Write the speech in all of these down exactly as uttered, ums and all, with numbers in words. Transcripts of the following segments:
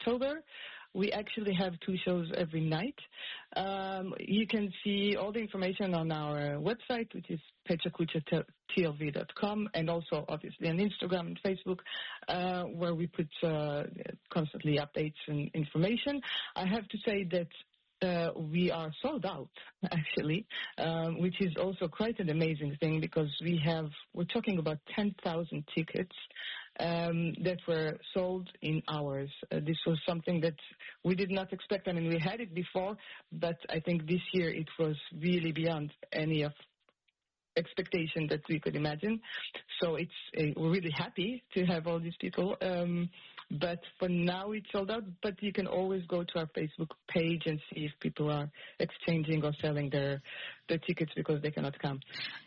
October. We actually have two shows every night. Um, you can see all the information on our website, which is pecha kucha T L V dot com, and also obviously on Instagram and Facebook, uh, where we put uh, constantly updates and information. I have to say that Uh, we are sold out, actually, um, which is also quite an amazing thing because we have, we're talking about ten thousand tickets um, that were sold in hours. Uh, this was something that we did not expect. I mean, we had it before, but I think this year it was really beyond any of expectation that we could imagine. So it's uh, we're really happy to have all these people. Um, but for now it's sold out. But you can always go to our Facebook page and see if people are exchanging or selling their their tickets because they cannot come.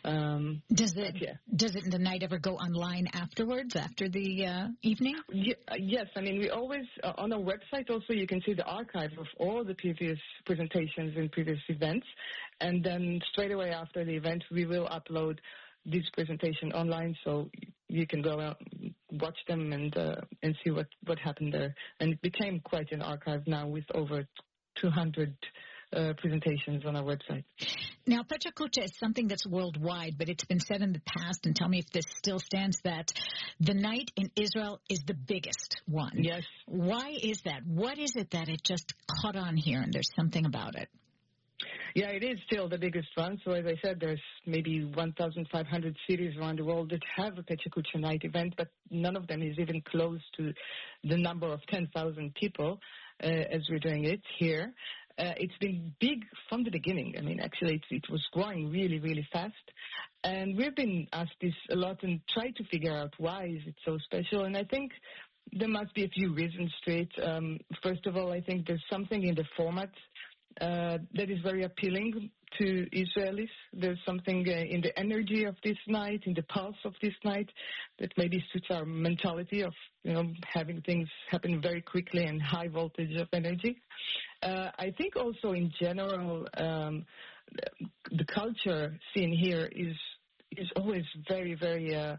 Um, does it yeah. Does it the night ever go online afterwards after the uh, evening? Yeah, yes, I mean we always uh, on our website also you can see the archive of all the previous presentations and previous events, and then straight away after the event we will upload this presentation online, so you can go out, watch them, and uh, and see what, what happened there. And it became quite an archive now with over two hundred uh, presentations on our website. Now, Pecha Kucha is something that's worldwide, but it's been said in the past, and tell me if this still stands, that the night in Israel is the biggest one. Yes. Why is that? What is it that it just caught on here, and there's something about it? Yeah, it is still the biggest one. So as I said, there's maybe one thousand five hundred cities around the world that have a Pecha Kucha night event, but none of them is even close to the number of ten thousand people uh, as we're doing it here. Uh, it's been big from the beginning. I mean, actually, it, it was growing really, really fast. And we've been asked this a lot and tried to figure out why is it so special. And I think there must be a few reasons to it. Um, first of all, I think there's something in the format Uh, that is very appealing to Israelis. There's something uh, in the energy of this night, in the pulse of this night, that maybe suits our mentality of, you know, having things happen very quickly and high voltage of energy. Uh, I think also in general, um, the culture scene here is is always very, very, uh,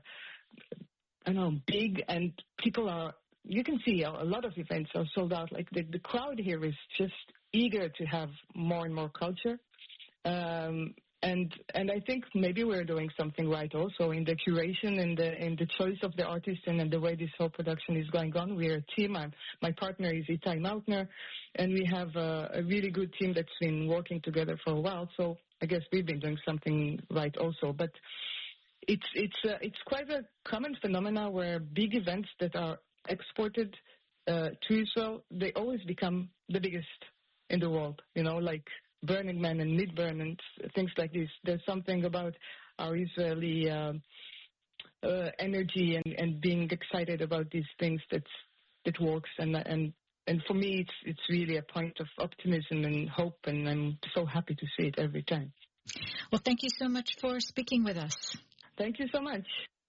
I don't know, big, and people are. You can see a lot of events are sold out. Like the, the crowd here is just eager to have more and more culture. Um, and and I think maybe we're doing something right also in the curation and the in the choice of the artist and, and the way this whole production is going on. We're a team. I'm, my partner is Itai Mautner, and we have a, a really good team that's been working together for a while. So I guess we've been doing something right also. But it's it's uh, it's quite a common phenomena where big events that are exported uh, to Israel, they always become the biggest in the world, you know, like Burning Man and Midburn and things like this. There's something about our Israeli uh, uh, energy and, and being excited about these things that's, that works. And and and for me, it's it's really a point of optimism and hope, and I'm so happy to see it every time. Well, thank you so much for speaking with us. Thank you so much.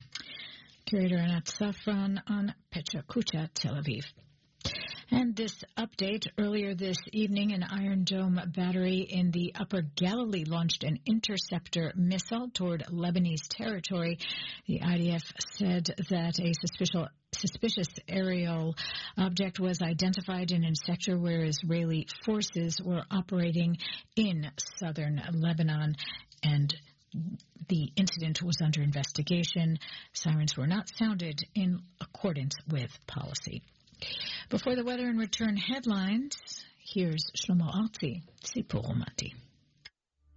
Curator Anat Safran on Pecha Kucha, Tel Aviv. And this update, earlier this evening, an Iron Dome battery in the Upper Galilee launched an interceptor missile toward Lebanese territory. The I D F said that a suspicious suspicious aerial object was identified in a sector where Israeli forces were operating in southern Lebanon, and the incident was under investigation. Sirens were not sounded in accordance with policy. Before the weather and return headlines, here's Shlomo Artzi, Sipur Mati.